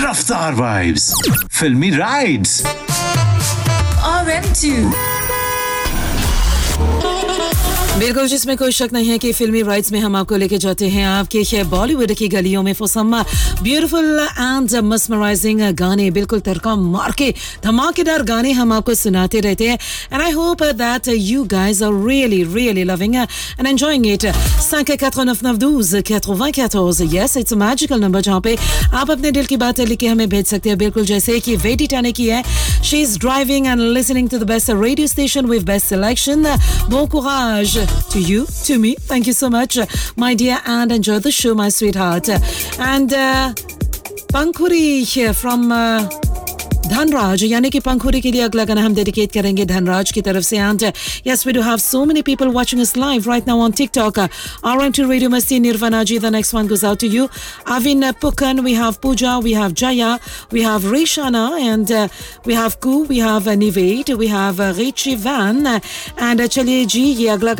रफ्तार वाइब्स, फिल्मी rides, RM2 बिल्कुल, जिसमें कोई शक नहीं है कि फिल्मी राइड्स में हम आपको लेके जाते हैं आपके बॉलीवुड की गलियों में फॉर सम ब्यूटीफुल एंड मस्मराइजिंग गाने, बिल्कुल तड़का मार के धमाकेदार गाने हम आपको सुनाते रहते हैं. And I hope that you guys are really loving and enjoying it. 54912 yes, it's a magical number जहाँ पे आप अपने दिल की बात लिख के हमें भेज सकते हैं. बिल्कुल जैसे कि वेदिता ने की है. She is driving and listening to the best radio station with best selection. Bon courage to you, to me. Thank you so much, my dear, and enjoy the show, my sweetheart. And Pankhuri here from Dhanraj, यानी कि पंखुरी के लिए अगला गाना हम dedicate करेंगे धनराज की तरफ से. And yes, we do have so many people watching us live right now on TikTok. RM2 Radio Masti, Nirvana ji. The next one goes out to you. Avin Pukan, we have Pooja, we have Jaya, we have Rishana, and we have Ku, we have Nived, we have Richie Van. And चलिए जी, ये अगला